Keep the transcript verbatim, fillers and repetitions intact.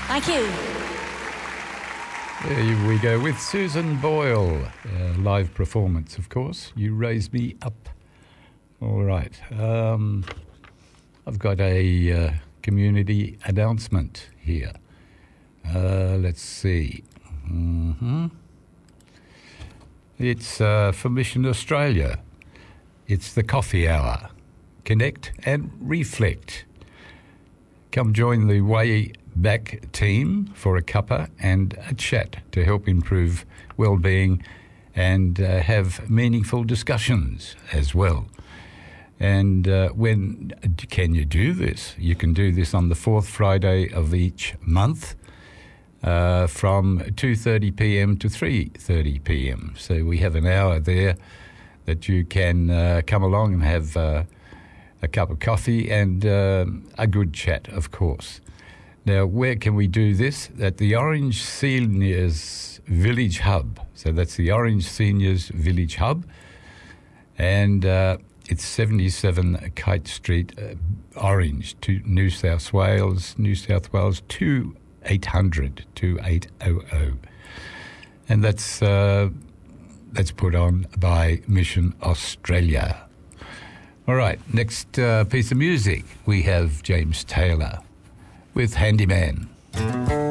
Thank you. There we go with Susan Boyle. Uh, live performance, of course. You Raise Me Up. All right. Um, I've got a uh, community announcement here. Uh, let's see. Mm-hmm. It's uh, for Mission Australia. It's the coffee hour. Connect and reflect. Come join the Way Back team for a cuppa and a chat to help improve well-being and uh, have meaningful discussions as well. And uh, when can you do this? You can do this on the fourth Friday of each month uh, from two thirty p.m. to three thirty p.m. So we have an hour there that you can uh, come along and have uh, a cup of coffee and uh, a good chat, of course. Now, where can we do this? At the Orange Seniors Village Hub. So that's the Orange Seniors Village Hub. And uh, it's seventy-seven Kite Street, uh, Orange, to New South Wales, New South Wales, two eight hundred, two eight hundred. And that's, uh, that's put on by Mission Australia. All right, next uh, piece of music, we have James Taylor with Handyman.